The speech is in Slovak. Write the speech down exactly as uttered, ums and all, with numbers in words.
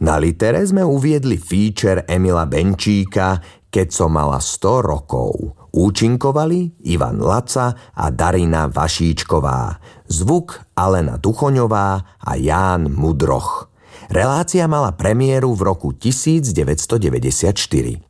Na litere sme uviedli feature Emila Benčíka Keď som mala sto rokov. Účinkovali Ivan Laca a Darina Vašíčková. Zvuk Alena Tuchoňová a Ján Mudroch. Relácia mala premiéru v roku devätnásťstodeväťdesiatštyri.